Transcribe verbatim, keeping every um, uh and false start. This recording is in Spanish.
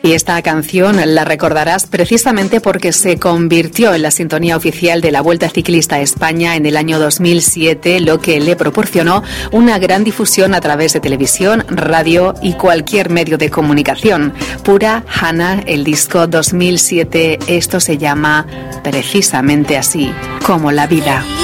Y esta canción la recordarás precisamente porque se convirtió en la sintonía oficial de la Vuelta Ciclista a España en el año dos mil siete, lo que le proporcionó una gran difusión a través de televisión, radio y cualquier medio de comunicación. Pura Hannah, el disco dos mil siete, esto se llama precisamente así, como la vida.